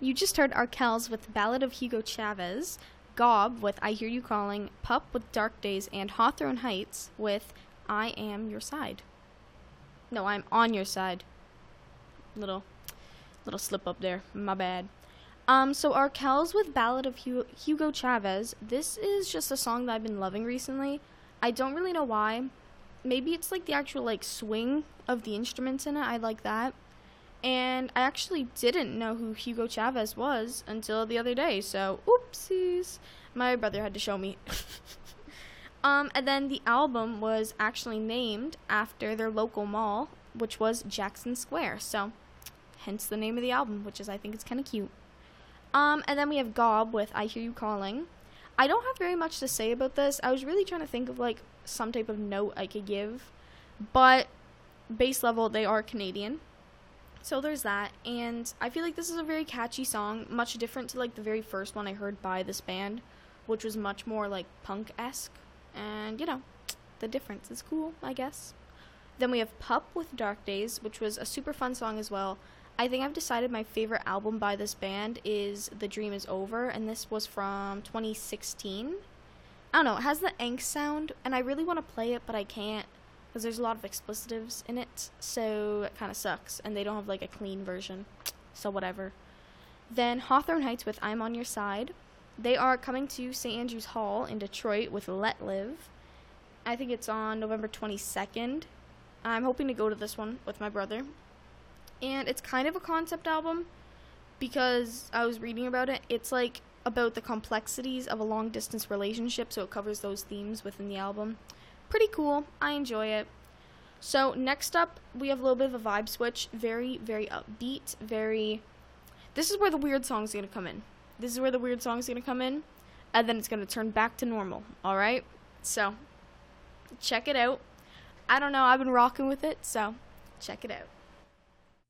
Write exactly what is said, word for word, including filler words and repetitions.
You just heard Arkells with Ballad of Hugo Chavez, Gob with I Hear You Calling, Pup with Dark Days, and Hawthorne Heights with I Am Your Side. No, I'm on your side. Little, little slip up there. My bad. Um, so Arkells with Ballad of Hu- Hugo Chavez. This is just a song that I've been loving recently. I don't really know why. Maybe it's like the actual like swing of the instruments in it. I like that. And I actually didn't know who Hugo Chavez was until the other day. So, oopsies. My brother had to show me. um, and then the album was actually named after their local mall, which was Jackson Square. So, hence the name of the album, which is, I think it's kind of cute. Um, and then we have Gob with I Hear You Calling. I don't have very much to say about this. I was really trying to think of, like, some type of note I could give. But, base level, they are Canadian. So there's that. And I feel like this is a very catchy song. Much different to, like, the very first one I heard by this band, which was much more, like, punk-esque. And, you know, the difference is cool, I guess. Then we have Pup with Dark Days, which was a super fun song as well. I think I've decided my favorite album by this band is The Dream Is Over, and this was from twenty sixteen. I don't know, it has the angst sound, and I really want to play it, but I can't, because there's a lot of explicitives in it, so it kind of sucks, and they don't have, like, a clean version, so whatever. Then Hawthorne Heights with I'm On Your Side. They are coming to Saint Andrews Hall in Detroit with Let Live. I think it's on November twenty-second. I'm hoping to go to this one with my brother. And it's kind of a concept album because I was reading about it. It's like about the complexities of a long-distance relationship, so it covers those themes within the album. Pretty cool. I enjoy it. So next up, we have a little bit of a vibe switch. Very, very upbeat. Very... This is where the weird song's going to come in. This is where the weird song's going to come in. And then it's going to turn back to normal. Alright? So, check it out. I don't know. I've been rocking with it, so check it out.